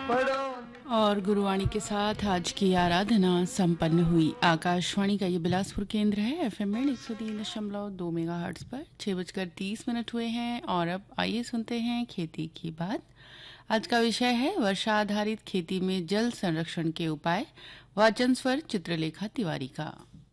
और गुरुवाणी के साथ आज की आराधना संपन्न हुई। आकाशवाणी का ये बिलासपुर केंद्र है। एफएम में 103.2 मेगाहर्ट्ज पर 6:30 हुए हैं। और अब आइए सुनते हैं खेती की बात। आज का विषय है वर्षा आधारित खेती में जल संरक्षण के उपाय। वाचन स्वर चित्रलेखा तिवारी का।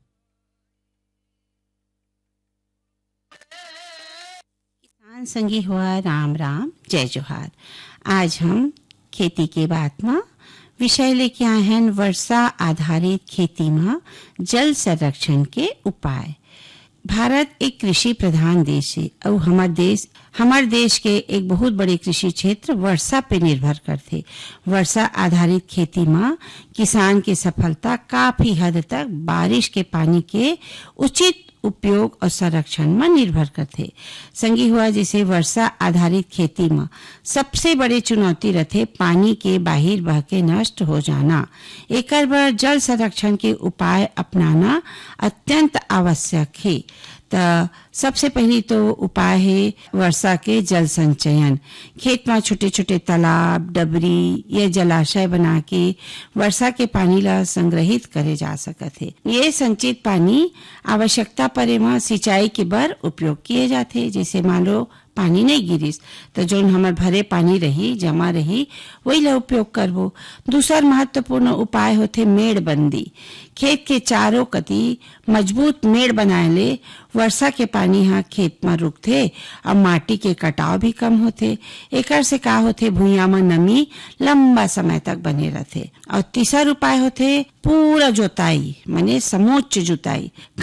किसान संगी हुआ राम राम जय जोहार। आज हम खेती के बात में विषय लेके आए हैं वर्षा आधारित खेती में जल संरक्षण के उपाय। भारत एक कृषि प्रधान देश है और हमारे देश के एक बहुत बड़े कृषि क्षेत्र वर्षा पे निर्भर करते। वर्षा आधारित खेती में किसान की सफलता काफी हद तक बारिश के पानी के उचित उपयोग और संरक्षण में निर्भर करते। संगी हुआ जैसे वर्षा आधारित खेती में सबसे बड़े चुनौती रहते पानी के बाहर बह के नष्ट हो जाना। एकर बर जल संरक्षण के उपाय अपनाना अत्यंत आवश्यक है। तो सबसे पहली तो उपाय है वर्षा के जल संचयन। खेत में छोटे छोटे तालाब, डबरी या जलाशय बना के वर्षा के पानी ला संग्रहित करे जा सकत है। ये संचित पानी आवश्यकता परे में सिंचाई के बर उपयोग किए जाते। जैसे मान लो पानी नहीं गिरिस तो जो हमार भरे पानी रही जमा रही वही ला उपयोग करबो। दूसर महत्वपूर्ण उपाय होते मेड़बंदी। खेत के चारों कती मजबूत मेड़ बनाए ले वर्षा के पानी हाँ खेत में रुकते और माटी के कटाव भी कम होते। एकर से का होते भुइयां में नमी लंबा समय तक बने रहते। और तीसर उपाय होते पूरा जोताई माने समोच्च जुताई।